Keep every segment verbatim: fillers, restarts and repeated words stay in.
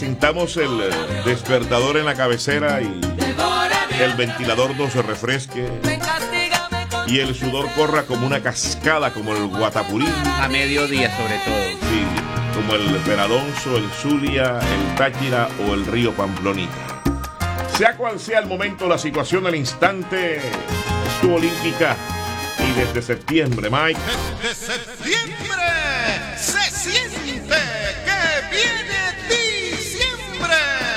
Sintamos el despertador en la cabecera y el ventilador no se refresque y el sudor corra como una cascada, como el Guatapurí. A mediodía sobre todo. Sí, como el Peralonso, el Zulia, el Táchira o el río Pamplonita. Sea cual sea el momento, la situación del instante, estuvo olímpica y desde septiembre, Mike. Desde septiembre se siente que viene diciembre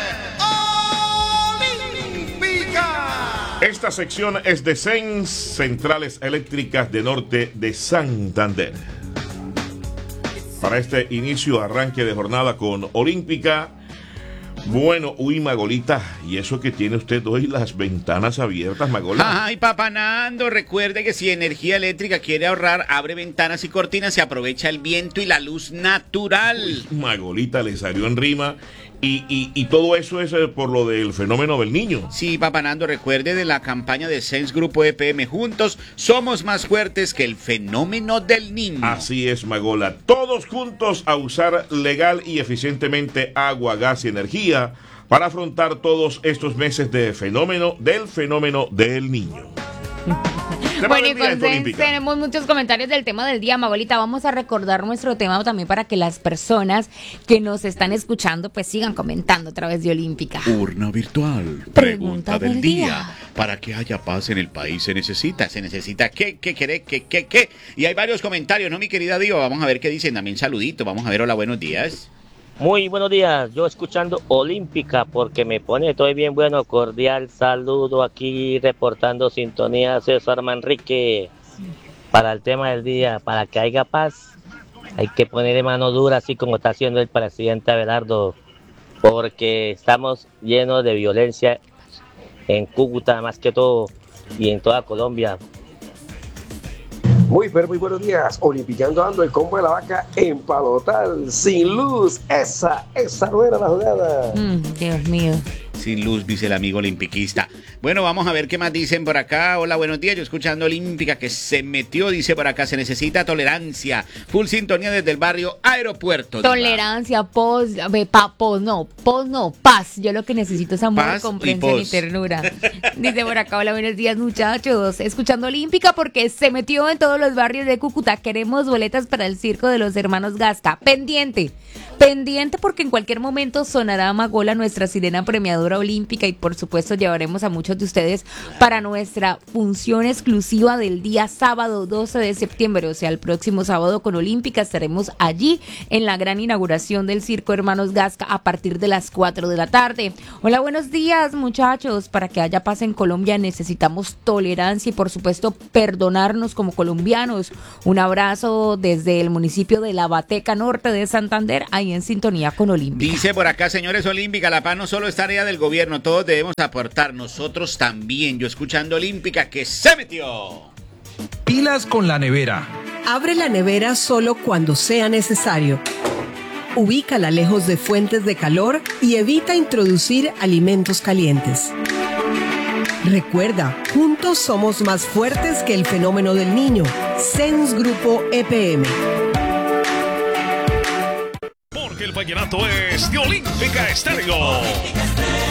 olímpica. Esta sección es de C E N S, Centrales Eléctricas de Norte de Santander. Para este inicio, arranque de jornada con olímpica. Bueno, uy, Magolita, y eso que tiene usted hoy las ventanas abiertas, Magola. Ay, papá Nando, recuerde que si Energía Eléctrica quiere ahorrar, abre ventanas y cortinas y aprovecha el viento y la luz natural. Uy, Magolita, le salió en rima. Y, y, y todo eso es por lo del fenómeno del niño. Sí, papá Nando, recuerde de la campaña de C E N S Grupo E P M. Juntos somos más fuertes que el fenómeno del niño. Así es, Magola. Todos juntos a usar legal y eficientemente agua, gas y energía para afrontar todos estos meses de fenómeno del fenómeno del niño. Bueno, y con C E N S tenemos muchos comentarios del tema del día, Magolita. Vamos a recordar nuestro tema también para que las personas que nos están escuchando pues sigan comentando a través de Olímpica. Urna virtual. Pregunta, Pregunta del, del día. día. Para que haya paz en el país se necesita, se necesita qué, qué, qué, qué, qué, qué. Y hay varios comentarios, ¿no, mi querida Diva? Vamos a ver qué dicen. También saludito. Vamos a ver, hola, buenos días. Muy buenos días, yo escuchando Olímpica porque me pone todo bien bueno, cordial saludo aquí reportando sintonía César Manrique para el tema del día, para que haya paz hay que ponerle mano dura así como está haciendo el presidente Abelardo porque estamos llenos de violencia en Cúcuta más que todo y en toda Colombia. Muy, pero muy buenos días. Olimpicando ando el combo de la vaca en Palotal, sin luz. Esa, esa no era la jugada. Mm, Dios mío. Sin luz, dice el amigo olimpiquista. Bueno, vamos a ver qué más dicen por acá. Hola, buenos días. Yo escuchando Olímpica que se metió, dice por acá, se necesita tolerancia. Full sintonía desde el barrio Aeropuerto. Tolerancia, pos, pa, pos, no, pos no, paz. Yo lo que necesito es amor, paz comprensión y, y ternura. Dice por acá, hola, buenos días, muchachos. Escuchando Olímpica porque se metió en todos los barrios de Cúcuta. Queremos boletas para el circo de los hermanos Gasca. Pendiente. Pendiente porque en cualquier momento sonará Magola, nuestra sirena premiadora olímpica, y por supuesto llevaremos a muchos de ustedes para nuestra función exclusiva del día sábado doce de septiembre, o sea, el próximo sábado con Olímpica estaremos allí en la gran inauguración del Circo Hermanos Gasca a partir de las cuatro de la tarde. Hola, buenos días, muchachos. Para que haya paz en Colombia necesitamos tolerancia y por supuesto perdonarnos como colombianos. Un abrazo desde el municipio de La Bateca Norte de Santander, ahí en sintonía con Olímpica. Dice por acá, señores, Olímpica, la paz no solo es tarea del gobierno, todos debemos aportar, nosotros también. Yo escuchando Olímpica que se metió. Pilas con la nevera. Abre la nevera solo cuando sea necesario. Ubícala lejos de fuentes de calor y evita introducir alimentos calientes. Recuerda, juntos somos más fuertes que el fenómeno del niño. C E N S Grupo E P M. Porque el vallenato es de Olímpica Estéreo.